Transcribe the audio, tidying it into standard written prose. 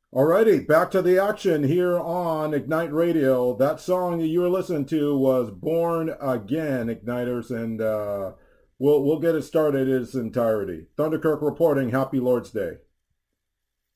Alrighty, back to the action here on Ignite Radio. That song that you were listening to was "Born Again," Igniters, and we'll get it started in its entirety. Thunderkirk reporting. Happy Lord's Day.